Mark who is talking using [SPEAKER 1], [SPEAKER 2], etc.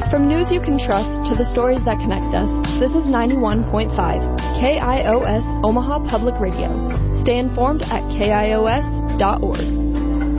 [SPEAKER 1] From news you can trust to the stories that connect us, this is 91.5 KIOS Omaha Public Radio. Stay informed at KIOS.org.